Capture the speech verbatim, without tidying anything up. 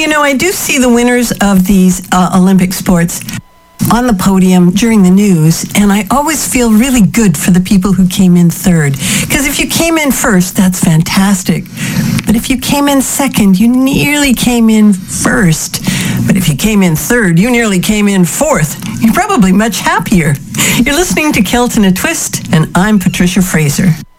you know, I do see the winners of these uh, Olympic sports on the podium during the news, and I always feel really good for the people who came in third. Because if you came in first, that's fantastic. But if you came in second, you nearly came in first. But if you came in third, you nearly came in fourth. You're probably much happier. You're listening to Kilt in a Twist, and I'm Patricia Fraser.